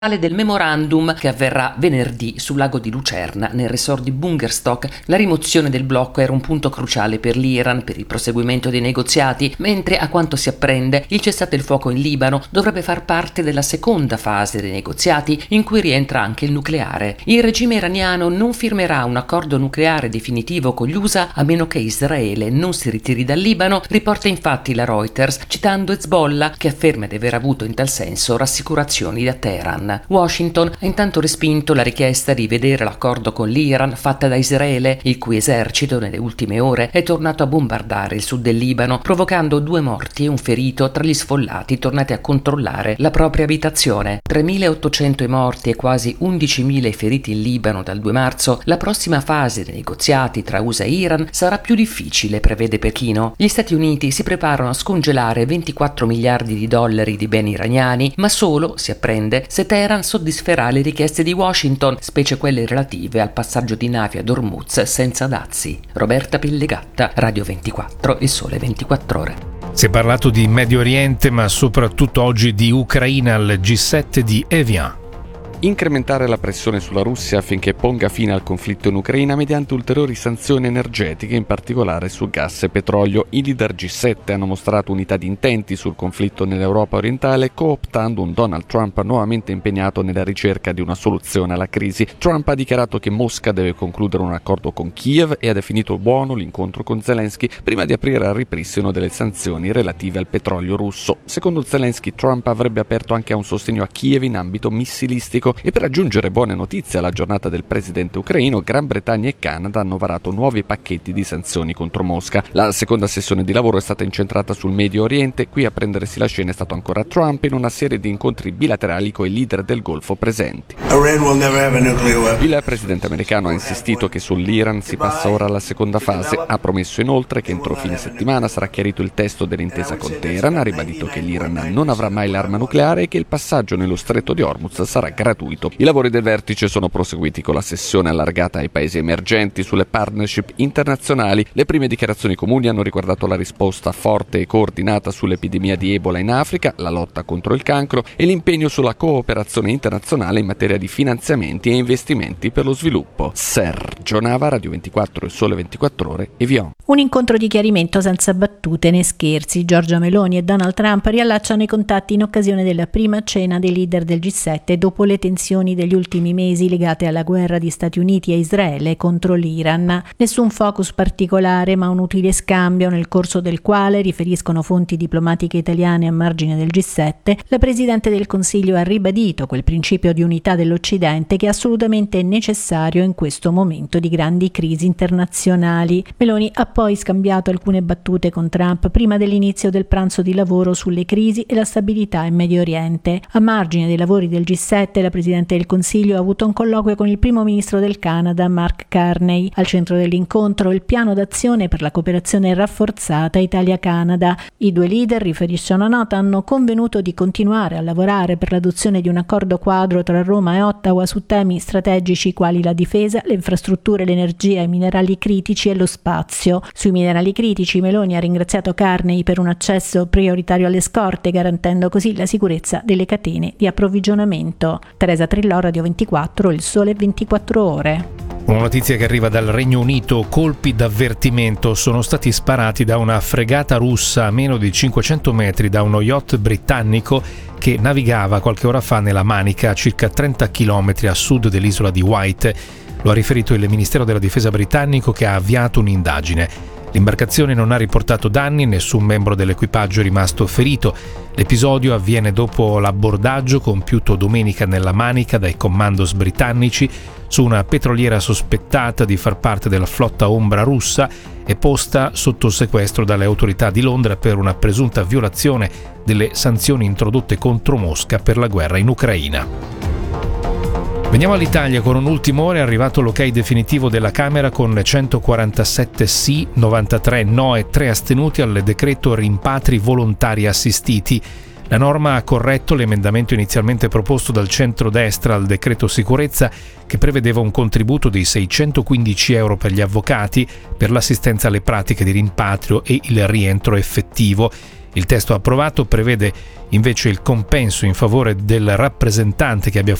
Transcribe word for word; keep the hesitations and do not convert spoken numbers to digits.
del memorandum che avverrà venerdì sul lago di Lucerna nel resort di Bungerstock. La rimozione del blocco era un punto cruciale per l'Iran per il proseguimento dei negoziati, mentre a quanto si apprende il cessate il fuoco in Libano dovrebbe far parte della seconda fase dei negoziati in cui rientra anche il nucleare. Il regime iraniano non firmerà un accordo nucleare definitivo con gli U S A a meno che Israele non si ritiri dal Libano, riporta infatti la Reuters citando Hezbollah, che afferma di aver avuto in tal senso rassicurazioni da Teheran. Washington ha intanto respinto la richiesta di rivedere l'accordo con l'Iran fatta da Israele, il cui esercito nelle ultime ore è tornato a bombardare il sud del Libano, provocando due morti e un ferito tra gli sfollati tornati a controllare la propria abitazione. tremilaottocento i morti e quasi undicimila i feriti in Libano dal due marzo. La prossima fase dei negoziati tra U S A e Iran sarà più difficile, prevede Pechino. Gli Stati Uniti si preparano a scongelare ventiquattro miliardi di dollari di beni iraniani, ma solo, si apprende, se Teheran soddisferà le richieste di Washington, specie quelle relative al passaggio di navi ad Hormuz senza dazi. Roberta Pellegatta, Radio ventiquattro, Il Sole ventiquattro Ore. Si è parlato di Medio Oriente, ma soprattutto oggi di Ucraina al G sette di Evian. Incrementare la pressione sulla Russia affinché ponga fine al conflitto in Ucraina mediante ulteriori sanzioni energetiche, in particolare su gas e petrolio. I leader G sette hanno mostrato unità di intenti sul conflitto nell'Europa orientale, cooptando un Donald Trump nuovamente impegnato nella ricerca di una soluzione alla crisi. Trump ha dichiarato che Mosca deve concludere un accordo con Kiev e ha definito buono l'incontro con Zelensky prima di aprire al ripristino delle sanzioni relative al petrolio russo. Secondo Zelensky, Trump avrebbe aperto anche a un sostegno a Kiev in ambito missilistico. E per aggiungere buone notizie alla giornata del presidente ucraino, Gran Bretagna e Canada hanno varato nuovi pacchetti di sanzioni contro Mosca. La seconda sessione di lavoro è stata incentrata sul Medio Oriente. Qui a prendersi la scena è stato ancora Trump in una serie di incontri bilaterali con i leader del Golfo presenti. Il presidente americano ha insistito che sull'Iran si passa ora alla seconda fase. Ha promesso inoltre che entro fine settimana sarà chiarito il testo dell'intesa con Teheran. Ha ribadito che l'Iran non avrà mai l'arma nucleare e che il passaggio nello stretto di Hormuz sarà gratuito. I lavori del vertice sono proseguiti con la sessione allargata ai paesi emergenti sulle partnership internazionali. Le prime dichiarazioni comuni hanno riguardato la risposta forte e coordinata sull'epidemia di Ebola in Africa, la lotta contro il cancro e l'impegno sulla cooperazione internazionale in materia di finanziamenti e investimenti per lo sviluppo. Sergio Nava, Radio ventiquattro e Sole ventiquattro Ore, Evian. Un incontro di chiarimento senza battute né scherzi. Giorgia Meloni e Donald Trump riallacciano i contatti in occasione della prima cena dei leader del G sette dopo le tensioni degli ultimi mesi legate alla guerra di Stati Uniti e Israele contro l'Iran. Nessun focus particolare, ma un utile scambio nel corso del quale, riferiscono fonti diplomatiche italiane a margine del G sette, la Presidente del Consiglio ha ribadito quel principio di unità dell'Occidente che è assolutamente necessario in questo momento di grandi crisi internazionali. Meloni ha poi scambiato alcune battute con Trump prima dell'inizio del pranzo di lavoro sulle crisi e la stabilità in Medio Oriente. A margine dei lavori del G sette, la Presidente del Consiglio ha avuto un colloquio con il primo ministro del Canada, Mark Carney. Al centro dell'incontro il piano d'azione per la cooperazione rafforzata Italia-Canada. I due leader, riferisce una nota, hanno convenuto di continuare a lavorare per l'adozione di un accordo quadro tra Roma e Ottawa su temi strategici quali la difesa, le infrastrutture, l'energia, i minerali critici e lo spazio. Sui minerali critici, Meloni ha ringraziato Carney per un accesso prioritario alle scorte, garantendo così la sicurezza delle catene di approvvigionamento. Teresa Trillò, Radio ventiquattro, Il Sole ventiquattro Ore. Una notizia che arriva dal Regno Unito: colpi d'avvertimento sono stati sparati da una fregata russa a meno di cinquecento metri da uno yacht britannico che navigava qualche ora fa nella Manica, a circa trenta chilometri a sud dell'isola di Wight. Lo ha riferito il Ministero della Difesa britannico, che ha avviato un'indagine. L'imbarcazione non ha riportato danni, nessun membro dell'equipaggio è rimasto ferito. L'episodio avviene dopo l'abbordaggio compiuto domenica nella Manica dai commandos britannici su una petroliera sospettata di far parte della flotta ombra russa e posta sotto sequestro dalle autorità di Londra per una presunta violazione delle sanzioni introdotte contro Mosca per la guerra in Ucraina. Veniamo all'Italia con un ultimo ore. È arrivato l'ok definitivo della Camera con centoquarantasette sì, novantatré no e tre astenuti al decreto rimpatri volontari assistiti. La norma ha corretto l'emendamento inizialmente proposto dal centrodestra al decreto sicurezza, che prevedeva un contributo di seicentoquindici euro per gli avvocati per l'assistenza alle pratiche di rimpatrio e il rientro effettivo. Il testo approvato prevede invece il compenso in favore del rappresentante che abbia